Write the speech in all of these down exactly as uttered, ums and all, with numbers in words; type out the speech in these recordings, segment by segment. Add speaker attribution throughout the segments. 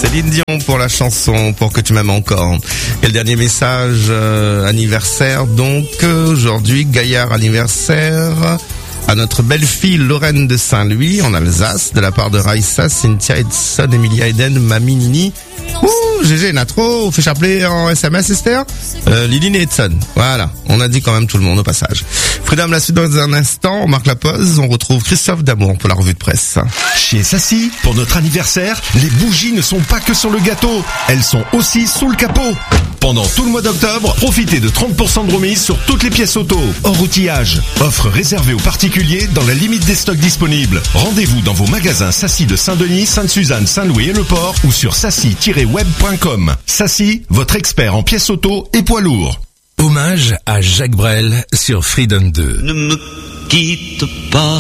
Speaker 1: Céline Dion pour la chanson Pour que tu m'aimes encore. Et le dernier message euh, anniversaire donc euh, aujourd'hui, gaillard anniversaire à notre belle-fille Lorraine de Saint-Louis en Alsace de la part de Raïssa, Cynthia, Edson, Emilia, Eden, Mamie, Nini. Ouh, G G, Natro, fait chapeler en S M S Esther, euh, Liline et Edson. Voilà, on a dit quand même tout le monde au passage. Freedom, la suite dans un instant, on marque la pause, on retrouve Christophe Damour pour la revue de presse.
Speaker 2: Chez Sassy, pour notre anniversaire, les bougies ne sont pas que sur le gâteau, elles sont aussi sous le capot. Pendant tout le mois d'octobre, profitez de trente pour cent de remise sur toutes les pièces auto, hors outillage. Offre réservée aux particuliers dans la limite des stocks disponibles. Rendez-vous dans vos magasins Sassy de Saint-Denis, Sainte-Suzanne, Saint-Louis et Le Port ou sur sassy tiret web point com. Sassy, votre expert en pièces auto et poids lourds.
Speaker 3: Hommage à Jacques Brel sur Freedom deux.
Speaker 4: Ne me quitte pas,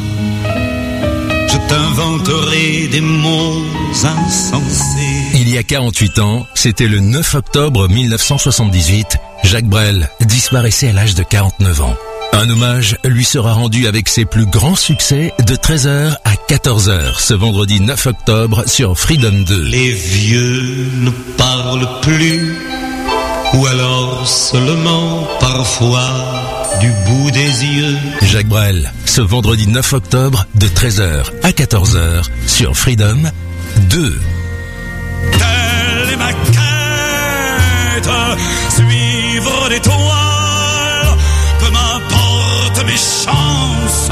Speaker 4: je t'inventerai des mots insensés.
Speaker 3: Il y a quarante-huit ans, c'était le neuf octobre mille neuf cent soixante-dix-huit, Jacques Brel disparaissait à l'âge de quarante-neuf ans. Un hommage lui sera rendu avec ses plus grands succès de treize heures à quatorze heures ce vendredi neuf octobre sur Freedom deux.
Speaker 4: Les vieux ne parlent plus, ou alors seulement parfois du bout des yeux.
Speaker 3: Jacques Brel, ce vendredi neuf octobre de treize heures à quatorze heures sur Freedom deux.
Speaker 4: Telle est ma quête, suivre l'étoile, peu m'importe mes chances.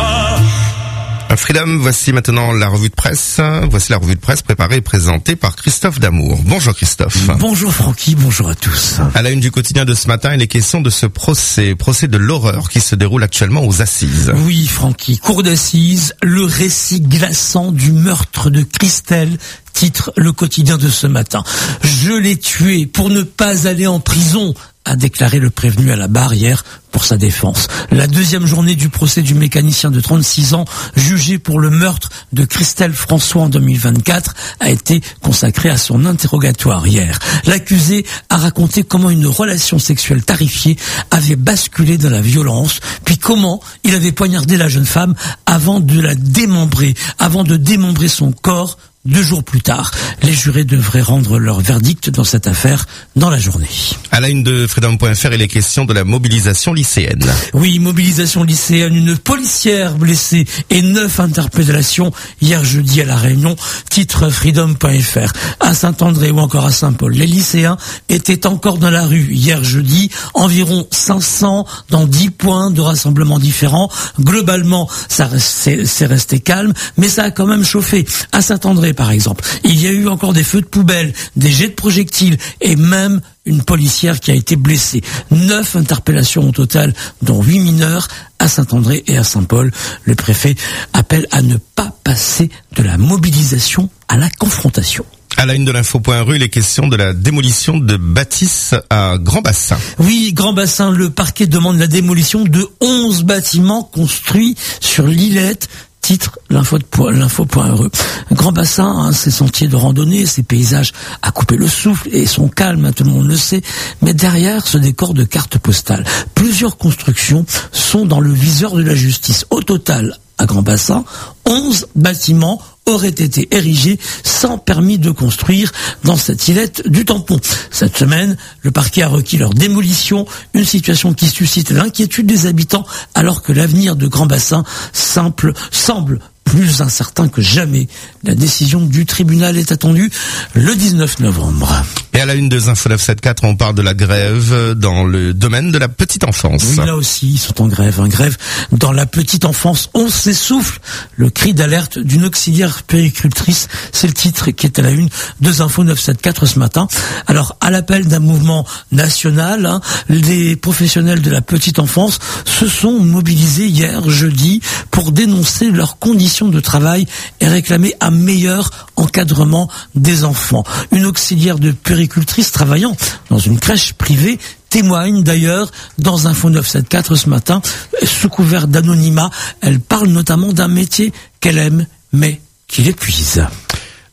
Speaker 1: Freedom, voici maintenant la revue de presse. Voici la revue de presse préparée et présentée par Christophe Damour. Bonjour Christophe.
Speaker 5: Bonjour Francky, bonjour à tous.
Speaker 1: À la une du quotidien de ce matin, il est question de ce procès, procès de l'horreur qui se déroule actuellement aux assises.
Speaker 5: Oui Francky, cour d'assises, le récit glaçant du meurtre de Christelle, titre le quotidien de ce matin. Je l'ai tué pour ne pas aller en prison, a déclaré le prévenu à la barre hier pour sa défense. La deuxième journée du procès du mécanicien de trente-six ans, jugé pour le meurtre de Christelle François en deux mille vingt-quatre, a été consacrée à son interrogatoire hier. L'accusé a raconté comment une relation sexuelle tarifée avait basculé dans la violence, puis comment il avait poignardé la jeune femme avant de la démembrer, avant de démembrer son corps. Deux jours plus tard, les jurés devraient rendre leur verdict dans cette affaire dans la journée.
Speaker 1: À la une de Freedom point F R, il est question de la mobilisation lycéenne.
Speaker 5: Oui, mobilisation lycéenne, une policière blessée et neuf interpellations hier jeudi à La Réunion, titre Freedom point F R. À Saint-André ou encore à Saint-Paul, les lycéens étaient encore dans la rue hier jeudi, environ cinq cents dans dix points de rassemblement différents. Globalement, ça c'est, c'est resté calme, mais ça a quand même chauffé. À Saint-André, par exemple, il y a eu encore des feux de poubelle, des jets de projectiles et même une policière qui a été blessée. Neuf interpellations au total, dont huit mineurs à Saint-André et à Saint-Paul. Le préfet appelle à ne pas passer de la mobilisation à la confrontation.
Speaker 1: À la une de l'info point R U, il est question de la démolition de bâtisses à Grand Bassin.
Speaker 5: Oui, Grand Bassin, le parquet demande la démolition de onze bâtiments construits sur l'Illette. Titre l'info point R E. Grand Bassin, hein, ses sentiers de randonnée, ses paysages à couper le souffle et son calme, hein, tout le monde le sait. Mais derrière ce décor de carte postale, plusieurs constructions sont dans le viseur de la justice. Au total, à Grand Bassin, onze bâtiments auraient été érigés sans permis de construire dans cette îlette du tampon. Cette semaine, le parquet a requis leur démolition, une situation qui suscite l'inquiétude des habitants alors que l'avenir de Grand Bassin simple, semble plus incertain que jamais. La décision du tribunal est attendue le dix-neuf novembre.
Speaker 1: Et à la une des Infos neuf cent soixante-quatorze, on parle de la grève dans le domaine de la petite enfance.
Speaker 5: Oui, là aussi, ils sont en grève. En grève dans la petite enfance, on s'essouffle. Le cri d'alerte d'une auxiliaire puéricultrice, c'est le titre qui est à la une des Infos neuf cent soixante-quatorze ce matin. Alors, à l'appel d'un mouvement national, hein, les professionnels de la petite enfance se sont mobilisés hier, jeudi, pour dénoncer leurs conditions de travail et réclamer un meilleur encadrement des enfants. Une auxiliaire de puéricultrice travaillant dans une crèche privée témoigne d'ailleurs dans Info neuf cent soixante-quatorze ce matin, sous couvert d'anonymat. Elle parle notamment d'un métier qu'elle aime mais qui l'épuise.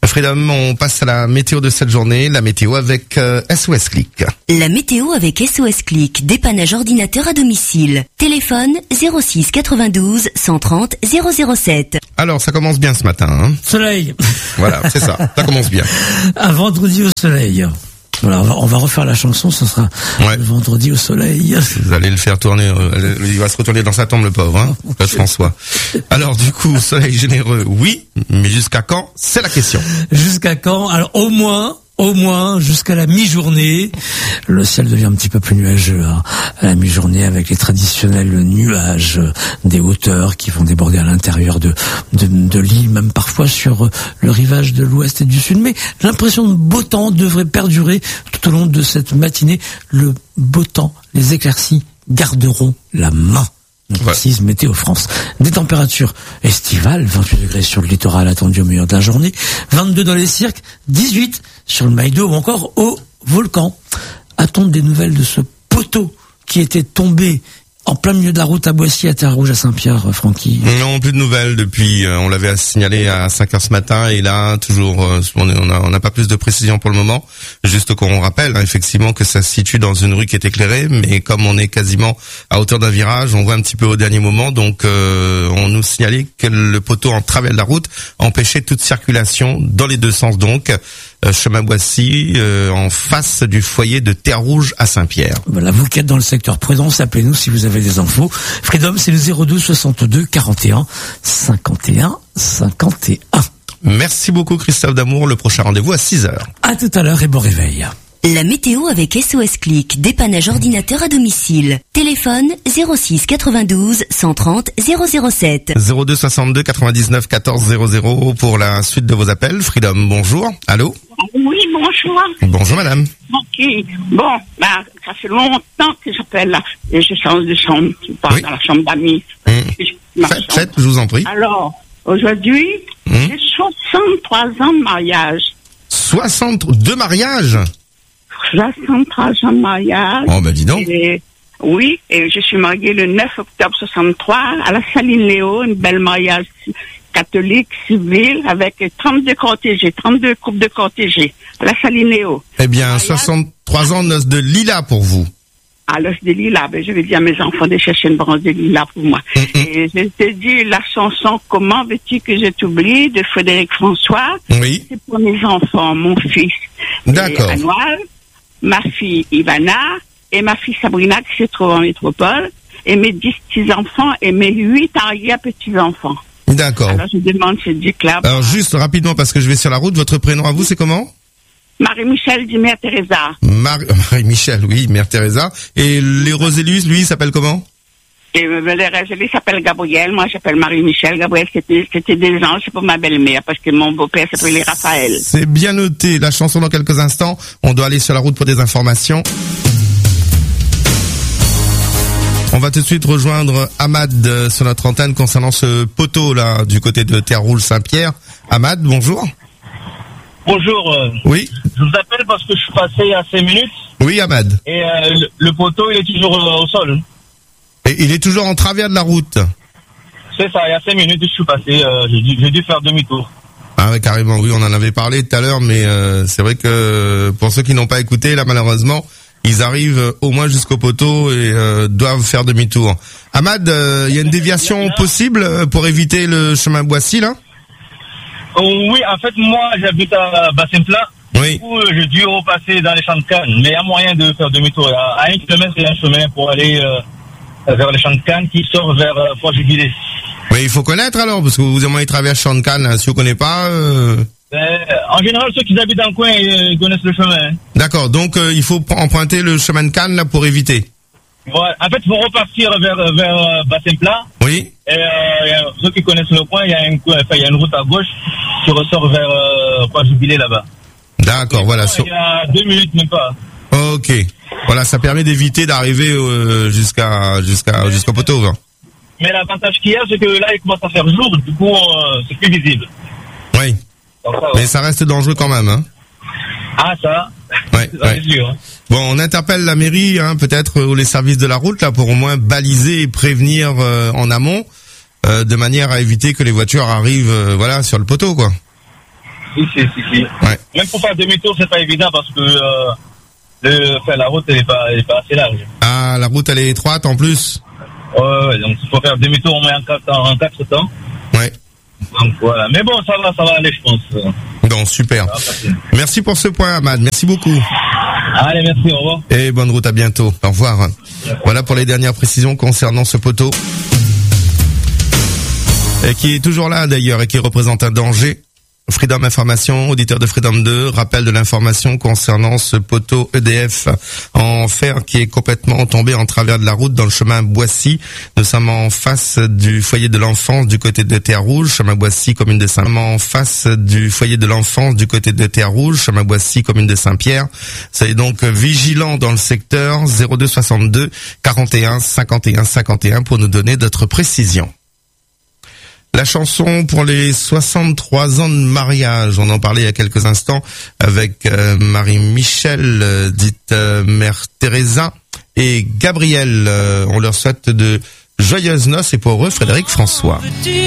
Speaker 1: Freedom, on passe à la météo de cette journée, la météo avec euh, S O S Click.
Speaker 6: La météo avec S O S Click, dépannage ordinateur à domicile. Téléphone zéro six quatre-vingt-douze cent trente zéro zéro sept.
Speaker 1: Alors, ça commence bien ce matin. Hein.
Speaker 5: Soleil.
Speaker 1: Voilà, c'est ça, ça commence bien.
Speaker 5: Un vendredi au soleil. Voilà, on va, on va refaire la chanson, ce sera
Speaker 1: Ouais.
Speaker 5: le vendredi au soleil.
Speaker 1: Vous allez le faire tourner, euh, il va se retourner dans sa tombe, le pauvre, hein, Claude François. Alors, du coup, soleil généreux, oui, mais jusqu'à quand? C'est la question.
Speaker 5: Jusqu'à quand? Alors, au moins, au moins, jusqu'à la mi-journée. Le ciel devient un petit peu plus nuageux, hein, à la mi-journée, avec les traditionnels nuages des hauteurs qui vont déborder à l'intérieur de, de, de l'île, même parfois sur le rivage de l'ouest et du sud. Mais l'impression de beau temps devrait perdurer tout au long de cette matinée. Le beau temps, les éclaircies garderont la main. On précise Météo France. Des températures estivales, vingt-huit degrés sur le littoral attendu au milieu de la journée, vingt-deux dans les cirques, dix-huit sur le Maïdo ou encore au volcan. A-t-on des nouvelles de ce poteau qui était tombé en plein milieu de la route à Boissy, à Terre-Rouge, à Saint-Pierre, Francky?
Speaker 1: Non, plus de nouvelles depuis, euh, on l'avait signalé à cinq heures ce matin, et là, toujours, euh, on est- on a, on n'a pas plus de précision pour le moment. Juste qu'on rappelle, hein, effectivement, que ça se situe dans une rue qui est éclairée, mais comme on est quasiment à hauteur d'un virage, on voit un petit peu au dernier moment, donc euh, on nous signalait que le poteau en travers de la route empêchait toute circulation dans les deux sens, donc euh, chemin Boissy, euh, en face du foyer de Terre-Rouge à Saint-Pierre.
Speaker 5: Voilà, vous qui êtes dans le secteur Prudence, appelez-nous si vous avez des infos. Freedom, c'est le zéro deux soixante-deux quarante et un cinquante et un cinquante et un.
Speaker 1: Merci beaucoup Christophe Damour, le prochain rendez-vous à six heures.
Speaker 5: À tout à l'heure et bon réveil.
Speaker 6: La météo avec S O S Click, dépannage ordinateur à domicile. Téléphone zéro six quatre-vingt-douze cent trente zéro zéro sept.
Speaker 1: zéro deux soixante-deux quatre-vingt-dix-neuf quatorze zéro zéro pour la suite de vos appels. Freedom, bonjour. Allô?
Speaker 7: Oui, bonjour.
Speaker 1: Bonjour madame.
Speaker 7: Ok. Bon, bah, ça fait longtemps que j'appelle là. Et je change de chambre. Je pars
Speaker 1: Oui.
Speaker 7: dans la chambre d'amis.
Speaker 1: Hum.
Speaker 7: Ma
Speaker 1: Faites,
Speaker 7: chambre.
Speaker 1: faites, je vous en prie.
Speaker 7: Alors, aujourd'hui,
Speaker 1: Hum.
Speaker 7: j'ai soixante-trois ans de mariage.
Speaker 1: soixante-deux mariages.
Speaker 7: soixante-trois ans de mariage.
Speaker 1: Oh ben dis donc.
Speaker 7: Et, oui, et je suis mariée le neuf octobre soixante-trois à la Saline Léo, une belle mariage catholique, civil, avec trente-deux cortégés, trente-deux couples de cortégés, à la Saline Léo.
Speaker 1: Eh bien, soixante-trois ans noces de lilas pour vous.
Speaker 7: À l'os de lilas, ben, je vais dire à mes enfants de chercher une branche de lilas pour moi.
Speaker 1: Mm, mm.
Speaker 7: Et je te dis la chanson Comment veux-tu que je t'oublie de Frédéric François.
Speaker 1: Oui.
Speaker 7: C'est pour mes enfants, mon fils
Speaker 1: D'accord.
Speaker 7: et Anouar, ma fille Ivana et ma fille Sabrina qui se trouve en métropole, et mes dix petits-enfants et mes huit arrière-petits-enfants.
Speaker 1: D'accord.
Speaker 7: Alors je demande ce duc-là.
Speaker 1: Alors juste rapidement parce que je vais sur la route, votre prénom à vous c'est comment?
Speaker 7: Marie-Michel du Mère Teresa.
Speaker 1: Mar- Marie-Michel, oui, Mère Teresa. Et les Rosélus, lui, il s'appelle comment?
Speaker 7: Et euh, le reste, il s'appelle Gabriel. Moi, j'appelle Marie-Michel. Gabriel, c'était, c'était des anges. C'est pour ma belle-mère, parce que mon beau-père s'appelait Raphaël.
Speaker 1: C'est bien noté. La chanson dans quelques instants. On doit aller sur la route pour des informations. On va tout de suite rejoindre Ahmad euh, sur notre antenne concernant ce poteau là du côté de Terre-Rouge Saint-Pierre. Ahmad, bonjour.
Speaker 8: Bonjour, euh,
Speaker 1: Oui.
Speaker 8: je vous appelle parce que je suis passé il y a cinq minutes
Speaker 1: Oui, Ahmad.
Speaker 8: et euh, le, le poteau il est toujours euh, au sol.
Speaker 1: Et il est toujours en travers de la route.
Speaker 8: C'est ça, il y a cinq minutes je suis passé, euh, j'ai, dû, j'ai dû faire demi-tour.
Speaker 1: Ah ouais, carrément, oui, on en avait parlé tout à l'heure, mais euh, c'est vrai que pour ceux qui n'ont pas écouté, là malheureusement, ils arrivent au moins jusqu'au poteau et euh, doivent faire demi-tour. Ahmad, il euh, y a une déviation possible pour éviter le chemin Boissy, là?
Speaker 8: Oh, oui, en fait moi j'habite à Bassin Plat,
Speaker 1: Oui.
Speaker 8: du coup euh, j'ai dû repasser dans les champs de canne, mais il y a moyen de faire demi-tour. À, à un kilomètre il y a un chemin pour aller euh, vers les champs de canne qui sort vers euh, Port-Jubilé.
Speaker 1: Mais il faut connaître alors, parce que vous avez traversé Champ de Cannes, si vous ne connaissez pas... Euh...
Speaker 8: Euh, en général ceux qui habitent dans le coin ils, ils connaissent le chemin.
Speaker 1: D'accord, donc euh, il faut pr- emprunter le chemin de Cannes là pour éviter.
Speaker 8: Voilà. En fait il faut repartir vers, vers euh, Bassin Plat.
Speaker 1: Oui.
Speaker 8: Et euh, y a, ceux qui connaissent le coin, il y a une, enfin, y a une route à gauche qui ressort vers euh, Port-Jubilé là-bas.
Speaker 1: D'accord, voilà.
Speaker 8: Il
Speaker 1: sur-
Speaker 8: y a deux minutes même pas.
Speaker 1: Ok. Voilà, ça permet d'éviter d'arriver euh, jusqu'à jusqu'à jusqu'au poteau. Hein.
Speaker 8: Mais l'avantage qu'il y a, c'est que là, il commence à faire jour, du coup, euh, c'est plus visible.
Speaker 1: Oui.
Speaker 8: Donc, ça,
Speaker 1: Mais
Speaker 8: ouais.
Speaker 1: ça reste dangereux quand même. Hein.
Speaker 8: Ah, ça,
Speaker 1: Ouais,
Speaker 8: ça
Speaker 1: ouais.
Speaker 8: c'est sûr. Hein.
Speaker 1: Bon, on interpelle la mairie, hein, peut-être, ou les services de la route, là, pour au moins baliser et prévenir euh, en amont, euh, de manière à éviter que les voitures arrivent, euh, voilà, sur le poteau, quoi.
Speaker 8: si, si, si, si.
Speaker 1: Ouais.
Speaker 8: Même pour faire demi-tour, c'est pas évident parce que euh, le, enfin, la route, elle est pas, elle est pas assez large.
Speaker 1: Ah, la route, elle est étroite en plus.
Speaker 8: Ouais, ouais, donc il faut faire demi-tour au moins en quatre, en quatre temps.
Speaker 1: Ouais.
Speaker 8: Donc voilà. Mais bon, ça va, ça va aller, je pense.
Speaker 1: Bon, super. Merci pour ce point, Ahmad. Merci beaucoup.
Speaker 8: Allez, merci, au revoir.
Speaker 1: Et bonne route, à bientôt. Au revoir. Voilà pour les dernières précisions concernant ce poteau. Et qui est toujours là d'ailleurs et qui représente un danger. Freedom Information, auditeur de Freedom deux, rappel de l'information concernant ce poteau E D F en fer qui est complètement tombé en travers de la route dans le chemin Boissy. Nous sommes en face du foyer de l'enfance du côté de Terre Rouge, chemin Boissy, commune de Saint. En face du foyer de l'enfance du côté de Terre Rouge, chemin Boissy, commune de Saint-Pierre. Soyez donc vigilant dans le secteur zéro deux soixante-deux quarante et un cinquante et un cinquante et un pour nous donner d'autres précisions. La chanson pour les soixante-trois ans de mariage, on en parlait il y a quelques instants avec euh, Marie-Michel, euh, dite euh, Mère Teresa, et Gabriel. Euh, on leur souhaite de joyeuses noces et pour eux, Frédéric François.